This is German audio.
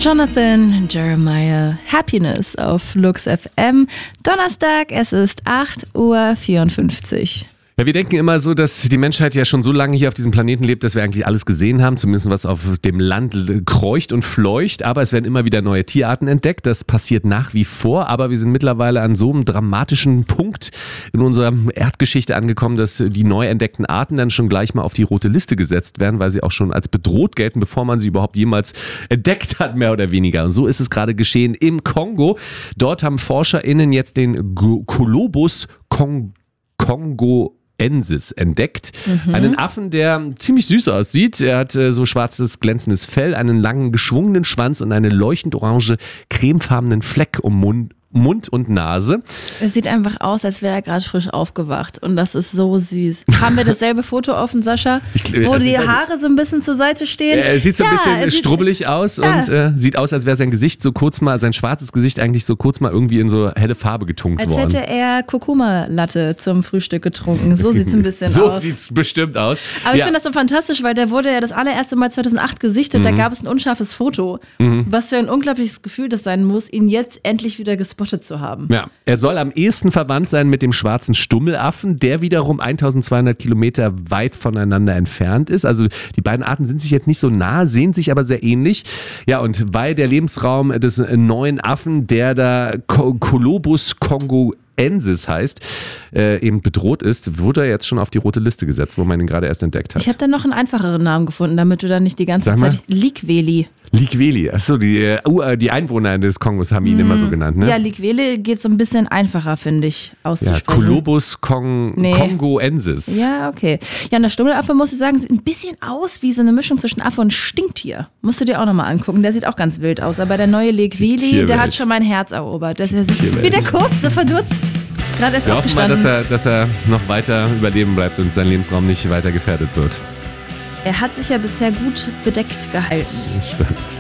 Jonathan Jeremiah, Happiness auf Lux FM. Donnerstag, es ist 8:54 Uhr. Ja, wir denken immer so, dass die Menschheit ja schon so lange hier auf diesem Planeten lebt, dass wir eigentlich alles gesehen haben, zumindest was auf dem Land kreucht und fleucht, aber es werden immer wieder neue Tierarten entdeckt, das passiert nach wie vor, aber wir sind mittlerweile an so einem dramatischen Punkt in unserer Erdgeschichte angekommen, dass die neu entdeckten Arten dann schon gleich mal auf die rote Liste gesetzt werden, weil sie auch schon als bedroht gelten, bevor man sie überhaupt jemals entdeckt hat, mehr oder weniger. Und so ist es gerade geschehen im Kongo. Dort haben ForscherInnen jetzt den Colobus congoensis entdeckt. Einen Affen, der ziemlich süß aussieht. Er hat so schwarzes, glänzendes Fell, einen langen, geschwungenen Schwanz und einen leuchtend orange, cremefarbenen Fleck um Mund und Nase. Es sieht einfach aus, als wäre er gerade frisch aufgewacht und das ist so süß. Haben wir dasselbe Foto offen, Sascha? Wo die Haare so ein bisschen zur Seite stehen? Er sieht so ein bisschen strubbelig aus und sieht aus, als wäre sein Gesicht so kurz mal, sein schwarzes Gesicht eigentlich so kurz mal irgendwie in so helle Farbe getunkt worden. Als hätte er Kurkuma-Latte zum Frühstück getrunken. So sieht es ein bisschen aus. So sieht es bestimmt aus. Aber ich finde das so fantastisch, weil der wurde ja das allererste Mal 2008 gesichtet. Da gab es ein unscharfes Foto. Was für ein unglaubliches Gefühl das sein muss, ihn jetzt endlich wieder gespottet zu haben. Ja, er soll am ehesten verwandt sein mit dem schwarzen Stummelaffen, der wiederum 1200 Kilometer weit voneinander entfernt ist. Also die beiden Arten sind sich jetzt nicht so nah, sehen sich aber sehr ähnlich. Ja, und weil der Lebensraum des neuen Affen, der da Colobus congoensis heißt, eben bedroht ist, wurde er jetzt schon auf die rote Liste gesetzt, wo man ihn gerade erst entdeckt hat. Ich habe da noch einen einfacheren Namen gefunden, damit du dann nicht die ganze Zeit Likweli. Likweli, achso, die Einwohner des Kongos haben ihn immer so genannt, ne? Ja, Likweli geht so ein bisschen einfacher, finde ich, auszusprechen. Ja, Colobus congoensis. Ja, okay. Ja, und der Stummelaffe, muss ich sagen, sieht ein bisschen aus wie so eine Mischung zwischen Affe und Stinktier. Musst du dir auch nochmal angucken, der sieht auch ganz wild aus. Aber der neue Likweli, der hat schon mein Herz erobert. Der sieht wie der guckt, so verdutzt. Gerade erst aufgestanden. Wir hoffen mal, dass er noch weiter überleben bleibt und sein Lebensraum nicht weiter gefährdet wird. Er hat sich ja bisher gut bedeckt gehalten. Das stimmt.